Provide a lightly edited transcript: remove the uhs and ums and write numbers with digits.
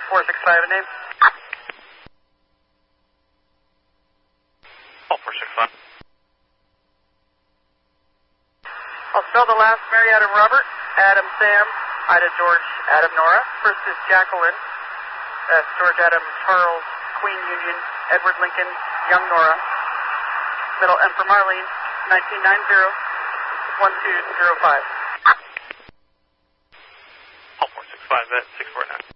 465 name. All 465. I'll spell the last: Mary Adam Robert, Adam Sam, Ida George, Adam Nora. First is Jacqueline. That's George Adam Charles, Queen Union, Edward Lincoln, Young Nora. Middle M for Marlene, 1990-1205. All 465 at 649.